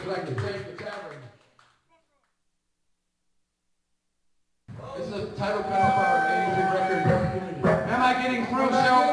like to take the tavern. This is a title cut off our 83 record. Am I getting through, Joe?